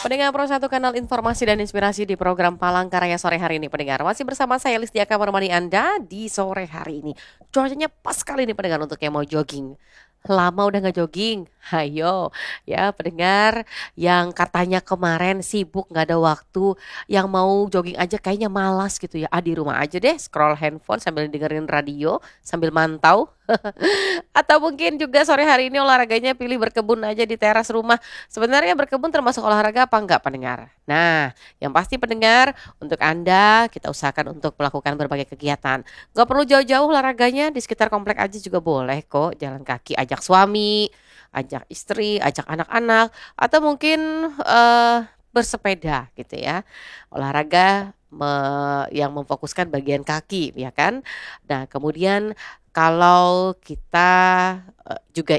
Pendengar Pro Satu Kanal Informasi dan Inspirasi di program Palangkaraya sore hari ini pendengar. Masih bersama saya Listiaka menemani Anda di sore hari ini. Cuacanya pas sekali nih pendengar untuk yang mau jogging. Lama udah nggak jogging, hayo ya pendengar yang katanya kemarin sibuk nggak ada waktu, yang mau jogging aja kayaknya malas gitu ya. Ah di rumah aja deh, scroll handphone sambil dengerin radio, sambil mantau. Atau mungkin juga sore hari ini olahraganya pilih berkebun aja di teras rumah. Sebenarnya berkebun termasuk olahraga apa enggak pendengar? Nah, yang pasti pendengar untuk Anda kita usahakan untuk melakukan berbagai kegiatan. Gak perlu jauh-jauh olahraganya di sekitar komplek aja juga boleh kok. Jalan kaki ajak suami, ajak istri, ajak anak-anak, atau mungkin bersepeda gitu ya. Olahraga yang memfokuskan bagian kaki ya kan. Nah, kemudian kalau kita juga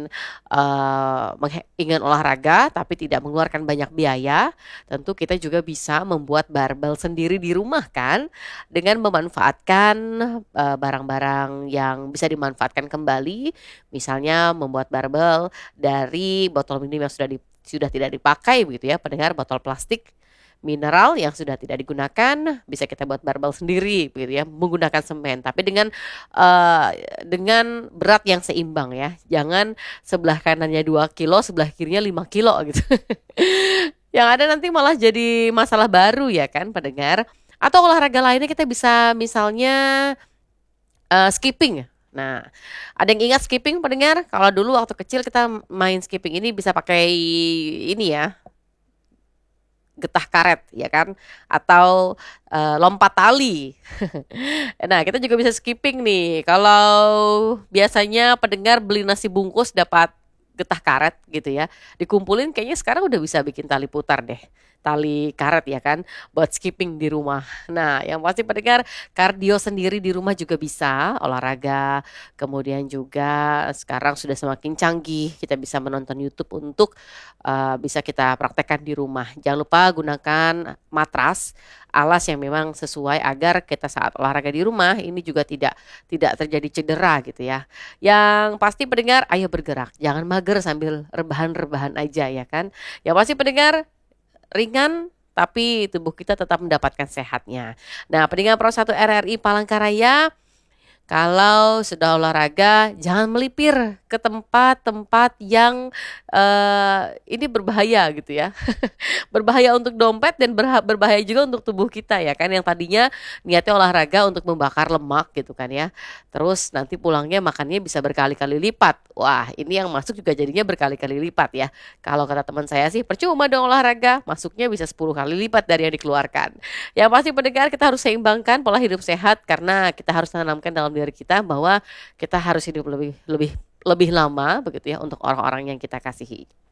ingin olahraga tapi tidak mengeluarkan banyak biaya, tentu kita juga bisa membuat barbel sendiri di rumah kan, dengan memanfaatkan barang-barang yang bisa dimanfaatkan kembali, misalnya membuat barbel dari botol minum yang sudah tidak dipakai begitu ya, pendengar, botol plastik mineral yang sudah tidak digunakan bisa kita buat barbel sendiri begitu ya, menggunakan semen tapi dengan berat yang seimbang ya. Jangan sebelah kanannya 2 kilo, sebelah kirinya 5 kilo gitu. Yang ada nanti malah jadi masalah baru ya kan pendengar. Atau olahraga lainnya kita bisa misalnya skipping. Nah, ada yang ingat skipping pendengar? Kalau dulu waktu kecil kita main skipping ini bisa pakai ini ya, getah karet ya kan, atau lompat tali. Nah, kita juga bisa skipping nih. Kalau biasanya pendengar beli nasi bungkus dapat getah karet gitu ya, dikumpulin kayaknya sekarang udah bisa bikin tali putar deh. Tali karet ya kan, buat skipping di rumah. Nah, yang pasti pendengar kardio sendiri di rumah juga bisa, olahraga. Kemudian juga sekarang sudah semakin canggih, kita bisa menonton YouTube untuk bisa kita praktekkan di rumah. Jangan lupa gunakan matras, alas yang memang sesuai agar kita saat olahraga di rumah ini juga tidak terjadi cedera gitu ya. Yang pasti pendengar, ayo bergerak, jangan mager sambil rebahan-rebahan aja ya kan. Yang pasti pendengar ringan tapi tubuh kita tetap mendapatkan sehatnya. Nah, pendengar Pro 1 RRI Palangkaraya, kalau sudah olahraga, jangan melipir ke tempat-tempat yang ini berbahaya gitu ya. Berbahaya untuk dompet dan berbahaya juga untuk tubuh kita ya kan. Yang tadinya niatnya olahraga untuk membakar lemak gitu kan ya. Terus nanti pulangnya makannya bisa berkali-kali lipat. Wah, ini yang masuk juga jadinya berkali-kali lipat ya. Kalau kata teman saya sih percuma dong olahraga, masuknya bisa 10 kali lipat dari yang dikeluarkan. Yang pasti pendengar kita harus seimbangkan pola hidup sehat karena kita harus tanamkan dalam diri kita bahwa kita harus hidup lebih lebih lebih lama begitu ya untuk orang-orang yang kita kasihi.